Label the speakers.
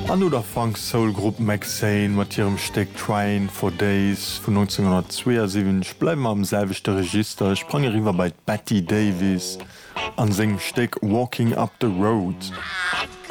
Speaker 1: An oder Funk Soulgruppe Maxane mat ihrem Steck Trying for Days von 1972 bleiben am selvichte Register, sprang riwer bei Betty Davis an segem Steck Walking up the Road.